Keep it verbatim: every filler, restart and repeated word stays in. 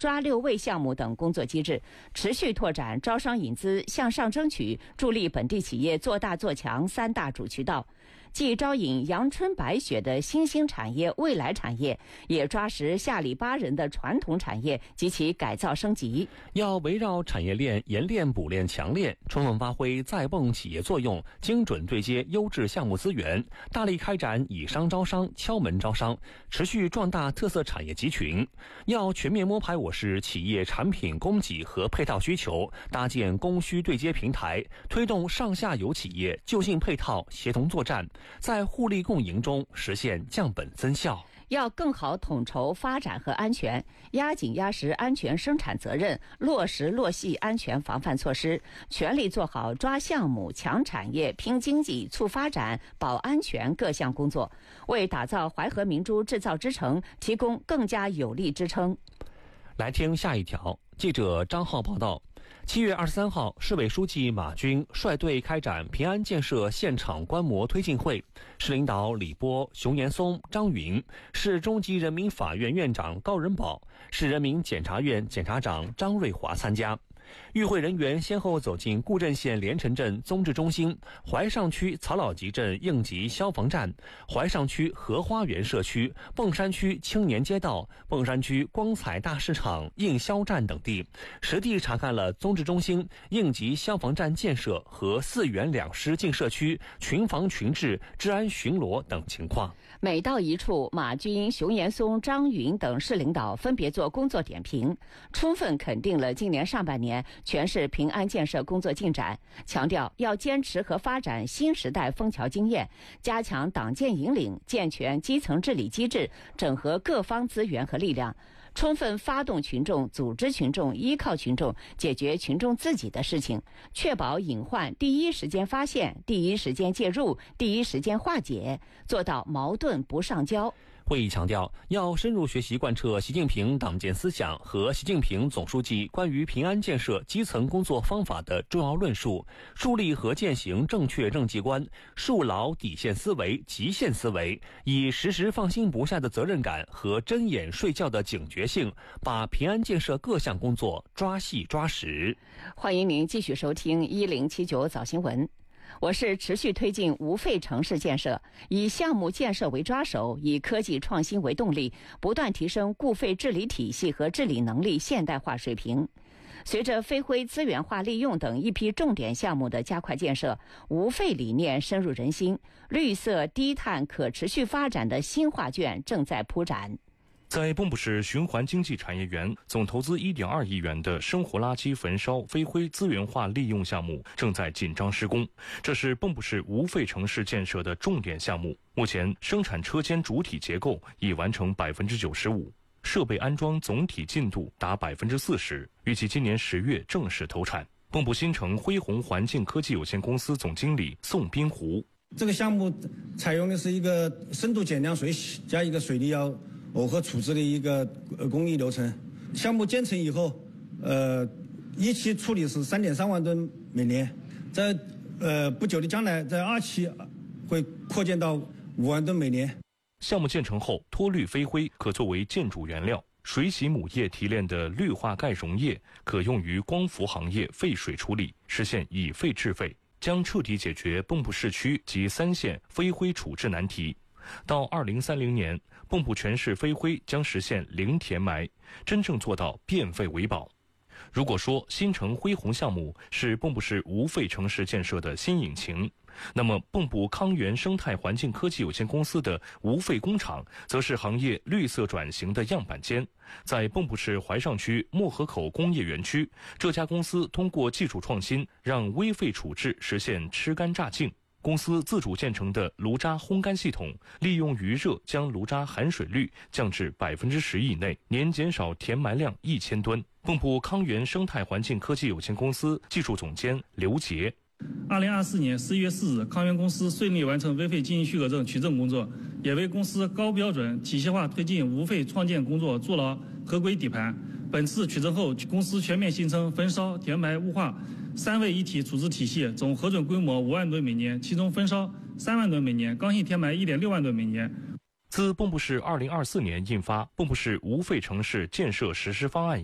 抓六位项目等工作机制，持续拓展招商引资、向上争取、助力本地企业做大做强三大主渠道。既招引阳春白雪的新兴产业、未来产业，也抓实下里巴人的传统产业及其改造升级。 要围绕产业链研链、补链、强链，充分发挥再泵企业作用，精准对接优质项目资源，大力开展以商招商、敲门招商，持续壮大特色产业集群。要全面摸排我市企业产品供给和配套需求，搭建供需对接平台，推动上下游企业就近配套协同作战，在互利共赢中实现降本增效。 要更好统筹发展和安全，压紧压实安全生产责任，落实落细安全防范措施，全力做好抓项目、强产业、拼经济、促发展、保安全各项工作，为打造淮河明珠制造之城提供更加有力支撑。 来听下一条，记者张浩报道。七月二十三号，市委书记马军率队开展平安建设现场观摩推进会，市领导李波、熊延松、张云，市中级人民法院院长高仁宝，市人民检察院检察长张瑞华参加。与会人员先后走进固镇县连城镇综治中心、淮上区曹老集镇应急消防站、淮上区荷花园社区、蹦山区青年街道、蹦山区光彩大市场应消站等地，实地查看了综治中心应急消防站建设和四原两师进社区群防群治、治安巡逻等情况。 每到一处，马军、熊延松、张云等市领导分别做工作点评，充分肯定了今年上半年全市平安建设工作进展，强调要坚持和发展新时代枫桥经验，加强党建引领，健全基层治理机制，整合各方资源和力量，充分发动群众、组织群众、依靠群众，解决群众自己的事情，确保隐患第一时间发现、第一时间介入、第一时间化解，做到矛盾不上交。 会议强调，要深入学习贯彻习近平党建思想和习近平总书记关于平安建设基层工作方法的重要论述，树立和践行正确政绩观，树牢底线思维、极限思维，以时时放心不下的责任感和睁眼睡觉的警觉性，把平安建设各项工作抓细抓实。 欢迎您继续收听一零七九早新闻。我市持续推进无废城市建设，以项目建设为抓手，以科技创新为动力，不断提升固废治理体系和治理能力现代化水平。随着非灰资源化利用等一批重点项目的加快建设，无废理念深入人心，绿色低碳可持续发展的新画卷正在铺展。 在蚌埠市循环经济产业园，总投资一点二亿元的生活垃圾焚烧非灰资源化利用项目正在紧张施工。这是蚌埠市无废城市建设的重点项目。目前，生产车间主体结构已完成百分之九十五，设备安装总体进度达百分之四十，预计今年十月正式投产。蚌埠新城辉宏环境科技有限公司总经理宋滨湖： 这个项目采用的是一个深度减量水洗加一个水力要耦合处置的一个工艺流程。项目建成以后，呃，一期处理是三点三万吨每年，在呃不久的将来，在二期会扩建到五万吨每年。 项目建成后，脱氯飞灰可作为建筑原料，水洗母液提炼的氯化钙溶液可用于光伏行业废水处理，实现以废制废，将彻底解决蚌埠市区及三县飞灰处置难题。到二零三零年，蚌埠全市飞灰将实现零填埋，真正做到变废为宝。如果说新城辉宏项目是蚌埠市无废城市建设的新引擎，那么蚌埠康源生态环境科技有限公司的无废工厂则是行业绿色转型的样板间。在蚌埠市淮上区漠河口工业园区，这家公司通过技术创新，让微废处置实现吃干榨净。公司自主建成的炉渣烘干系统，利用余热将炉渣含水率降至百分之十以内，年减少填埋量一千吨。蚌埠康源生态环境科技有限公司技术总监刘杰： 二零二四年十一月四日，康源公司顺利完成微废经营许可证取证工作，也为公司高标准体系化推进无废创建工作筑牢合规底盘。本次取证后，公司全面形成焚烧、填埋、雾化三位一体处置体系，总核准规模五万吨每年，其中焚烧三万吨每年，刚性填埋一点六万吨每年。 自蚌埠市二零二四年印发《蚌埠市无废城市建设实施方案》